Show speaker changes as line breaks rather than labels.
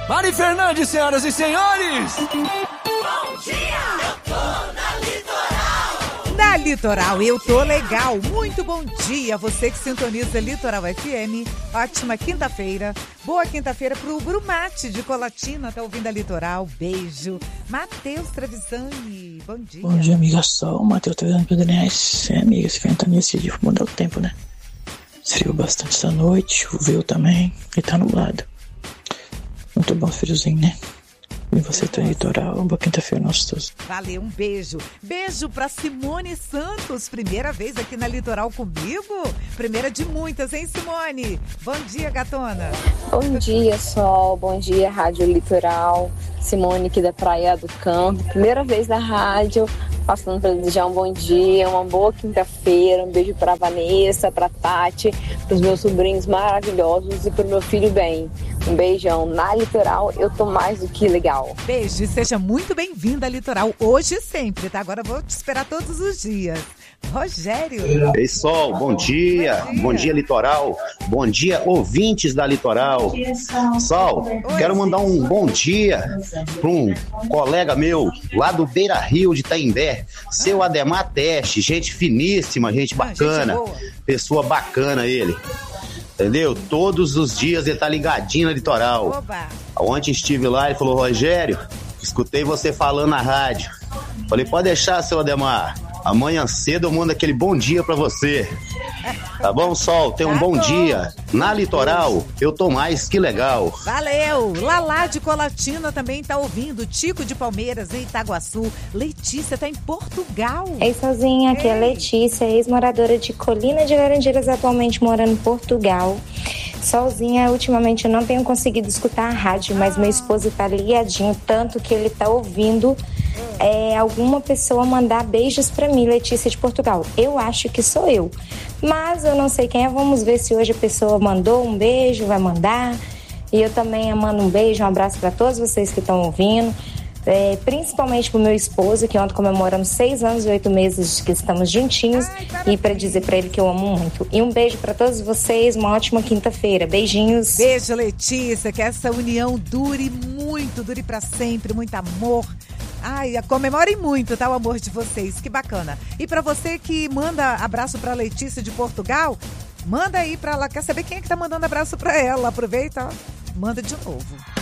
Mari Fernandes, senhoras e senhores!
Bom dia! Eu tô na Litoral!
Na Litoral, eu tô legal. Muito bom dia, você que sintoniza Litoral FM. Ótima quinta-feira. Boa quinta-feira pro Brumate de Colatina, tá ouvindo a Litoral. Beijo. Matheus Trevisani, bom dia.
Bom dia, amiga Sol. Matheus Trevisani, Pedro Neves. Amiga, esse vento nesse dia, mudar o tempo, né? Esfriou bastante essa noite, choveu também e tá nublado. Muito bom friozinho, né? E você tá em Litoral, boa quinta-feira, gostoso.
Valeu, um beijo. Beijo pra Simone Santos, primeira vez aqui na Litoral comigo. Primeira de muitas, hein, Simone? Bom dia, gatona.
Bom dia, Sol. Bom dia, Rádio Litoral. Simone aqui da Praia do Campo. Primeira vez na rádio, passando para desejar um bom dia, uma boa quinta-feira. Um beijo pra Vanessa, pra Tati, pros meus sobrinhos maravilhosos e pro meu filho bem. Um beijão. Na Litoral, eu tô mais do que legal.
Beijo e seja muito bem-vinda à Litoral, hoje e sempre, tá? Agora eu vou te esperar todos os dias. Rogério.
Ei, Sol, bom dia. Bom dia, Litoral. Bom dia, ouvintes da Litoral. Sol, quero mandar um bom dia para um colega meu lá do Beira Rio de Itaimbé, seu Ademar Teste, gente finíssima, gente bacana, pessoa bacana ele. Entendeu? Todos os dias ele tá ligadinho na Litoral.
Oba.
Ontem estive lá e falou: Rogério, escutei você falando na rádio. Falei: pode deixar, seu Ademar. Amanhã cedo eu mando aquele bom dia pra você. Tá bom, Sol? Tenha um bom dia. Na Litoral, eu tô mais que legal.
Valeu! Lalá de Colatina também tá ouvindo. Tico de Palmeiras, em Itaguaçu. Letícia tá em Portugal.
Ei, sozinha, aqui é Letícia, ex-moradora de Colina de Laranjeiras, atualmente morando em Portugal. Sozinha, ultimamente eu não tenho conseguido escutar a rádio, mas meu esposo tá ligadinho, tanto que ele tá ouvindo alguma pessoa mandar beijos pra mim, Letícia de Portugal. Eu acho que sou eu, mas eu não sei quem é. Vamos ver se hoje a pessoa mandou um beijo, vai mandar. E eu também mando um beijo, um abraço pra todos vocês que estão ouvindo, principalmente pro meu esposo, que ontem comemoramos 6 anos e 8 meses que estamos juntinhos. E pra dizer pra ele que eu amo muito. E um beijo pra todos vocês, uma ótima quinta-feira. Beijinhos.
Beijo, Letícia, que essa união dure muito, dure pra sempre, muito amor. Ai, comemorem muito, tá, o amor de vocês, que bacana. E pra você que manda abraço pra Letícia de Portugal, manda aí pra ela. Quer saber quem é que tá mandando abraço pra ela? Aproveita, ó, manda de novo.